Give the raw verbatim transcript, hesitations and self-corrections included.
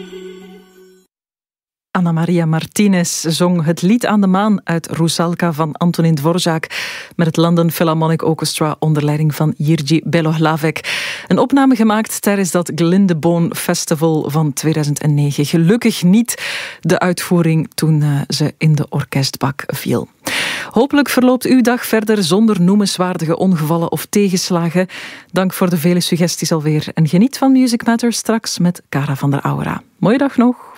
Anna Maria Martinez zong het lied aan de maan uit Rusalka van Antonin Dvorak met het London Philharmonic Orchestra onder leiding van Jiří Belohlavek. Een opname gemaakt tijdens dat Glindebourne Festival van tweeduizend negen. Gelukkig niet de uitvoering toen uh, ze in de orkestbak viel. Hopelijk verloopt uw dag verder zonder noemenswaardige ongevallen of tegenslagen. Dank voor de vele suggesties alweer en geniet van Music Matters straks met Cara van der Aura. Mooie dag nog.